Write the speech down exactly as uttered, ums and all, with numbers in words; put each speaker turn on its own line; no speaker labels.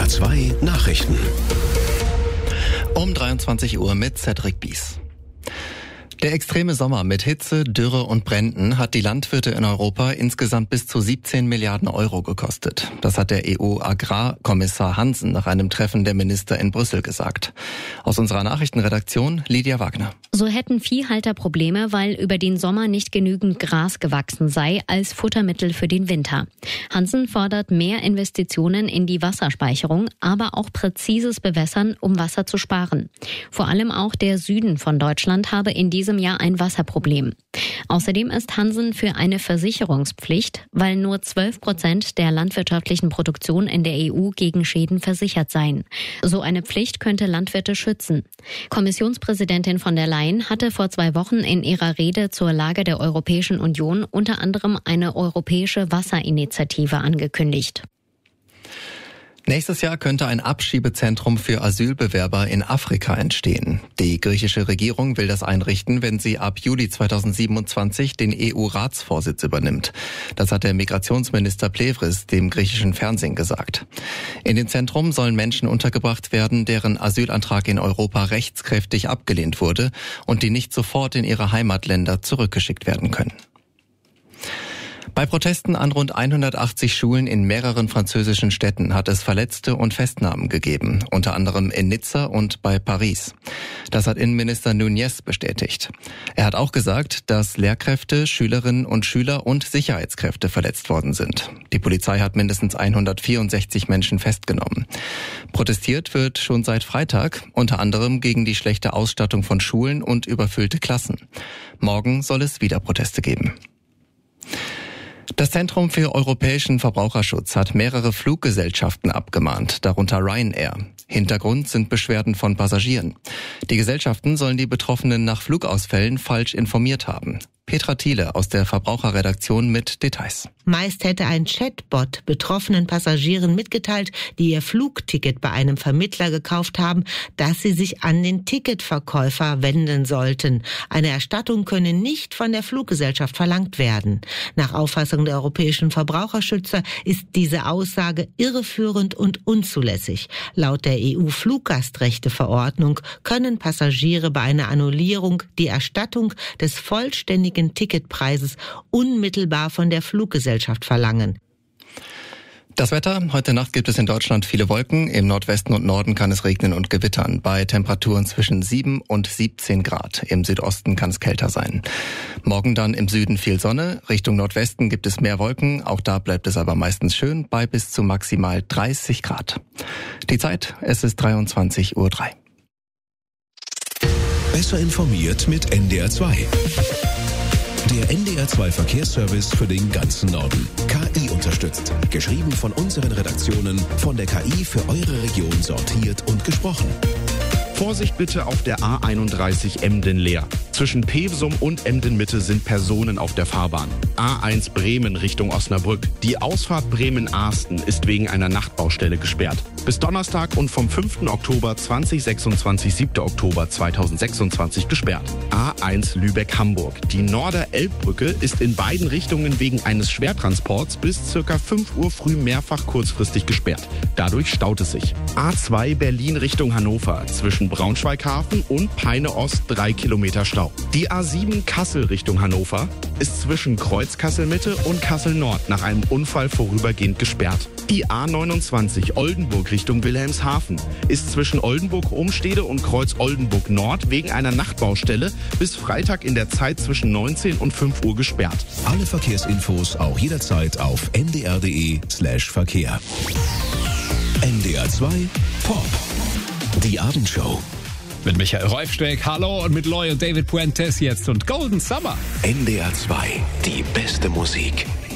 zwei Nachrichten.
Um dreiundzwanzig Uhr mit Cedric Bies. Der extreme Sommer mit Hitze, Dürre und Bränden hat die Landwirte in Europa insgesamt bis zu siebzehn Milliarden Euro gekostet. Das hat der E U-Agrarkommissar Hansen nach einem Treffen der Minister in Brüssel gesagt. Aus unserer Nachrichtenredaktion Lydia Wagner.
So hätten Viehhalter Probleme, weil über den Sommer nicht genügend Gras gewachsen sei als Futtermittel für den Winter. Hansen fordert mehr Investitionen in die Wasserspeicherung, aber auch präzises Bewässern, um Wasser zu sparen. Vor allem auch der Süden von Deutschland habe in diesem Jahr ein Wasserproblem. Außerdem ist Hansen für eine Versicherungspflicht, weil nur zwölf Prozent der landwirtschaftlichen Produktion in der E U gegen Schäden versichert seien. So eine Pflicht könnte Landwirte schützen. Kommissionspräsidentin von der Leyen hatte vor zwei Wochen in ihrer Rede zur Lage der Europäischen Union unter anderem eine europäische Wasserinitiative angekündigt.
Nächstes Jahr könnte ein Abschiebezentrum für Asylbewerber in Afrika entstehen. Die griechische Regierung will das einrichten, wenn sie ab Juli zweitausendsiebenundzwanzig den E U-Ratsvorsitz übernimmt. Das hat der Migrationsminister Plevris dem griechischen Fernsehen gesagt. In dem Zentrum sollen Menschen untergebracht werden, deren Asylantrag in Europa rechtskräftig abgelehnt wurde und die nicht sofort in ihre Heimatländer zurückgeschickt werden können. Bei Protesten an rund hundertachtzig Schulen in mehreren französischen Städten hat es Verletzte und Festnahmen gegeben, unter anderem in Nizza und bei Paris. Das hat Innenminister Nunez bestätigt. Er hat auch gesagt, dass Lehrkräfte, Schülerinnen und Schüler und Sicherheitskräfte verletzt worden sind. Die Polizei hat mindestens hundertvierundsechzig Menschen festgenommen. Protestiert wird schon seit Freitag, unter anderem gegen die schlechte Ausstattung von Schulen und überfüllte Klassen. Morgen soll es wieder Proteste geben. Das Zentrum für europäischen Verbraucherschutz hat mehrere Fluggesellschaften abgemahnt, darunter Ryanair. Hintergrund sind Beschwerden von Passagieren. Die Gesellschaften sollen die Betroffenen nach Flugausfällen falsch informiert haben. Petra Thiele aus der Verbraucherredaktion mit Details.
Meist hätte ein Chatbot betroffenen Passagieren mitgeteilt, die ihr Flugticket bei einem Vermittler gekauft haben, dass sie sich an den Ticketverkäufer wenden sollten. Eine Erstattung könne nicht von der Fluggesellschaft verlangt werden. Nach Auffassung der europäischen Verbraucherschützer ist diese Aussage irreführend und unzulässig. Laut der E U-Fluggastrechteverordnung können Passagiere bei einer Annullierung die Erstattung des vollständigen Ticketpreises unmittelbar von der Fluggesellschaft verlangen.
Das Wetter. Heute Nacht gibt es in Deutschland viele Wolken. Im Nordwesten und Norden kann es regnen und gewittern. Bei Temperaturen zwischen sieben und siebzehn Grad. Im Südosten kann es kälter sein. Morgen dann im Süden viel Sonne. Richtung Nordwesten gibt es mehr Wolken. Auch da bleibt es aber meistens schön bei bis zu maximal dreißig Grad. Die Zeit, es ist dreiundzwanzig Uhr drei.
Besser informiert mit N D R zwei. Der N D R zwei Verkehrsservice für den ganzen Norden. K I unterstützt. Geschrieben von unseren Redaktionen, von der K I für eure Region sortiert und gesprochen.
Vorsicht bitte auf der A einunddreißig Emden-Leer. Zwischen Pewsum und Emden-Mitte sind Personen auf der Fahrbahn. A eins Bremen Richtung Osnabrück. Die Ausfahrt Bremen-Ahsten ist wegen einer Nachtbaustelle gesperrt. Bis Donnerstag und vom fünften Oktober zweitausendsechsundzwanzig, siebten Oktober zweitausendsechsundzwanzig gesperrt. A eins Lübeck-Hamburg. Die Norder-Elbbrücke ist in beiden Richtungen wegen eines Schwertransports bis ca. fünf Uhr früh mehrfach kurzfristig gesperrt. Dadurch staut es sich. A zwei Berlin Richtung Hannover. Zwischen Braunschweighafen und Peine Ost drei Kilometer Stau. Die A sieben Kassel Richtung Hannover ist zwischen Kreuz Kassel-Mitte und Kassel Nord nach einem Unfall vorübergehend gesperrt. Die A neunundzwanzig Oldenburg Richtung Wilhelmshaven ist zwischen Oldenburg-Umstede und Kreuz Oldenburg Nord wegen einer Nachtbaustelle bis Freitag in der Zeit zwischen neunzehn und fünf Uhr gesperrt.
Alle Verkehrsinfos auch jederzeit auf n d r punkt d e slash Verkehr. N D R zwei Pop. Die Abendshow.
Mit Michael Reufsteck, hallo, und mit Loy und David Puentes jetzt und Golden Summer.
N D R zwei, die beste Musik.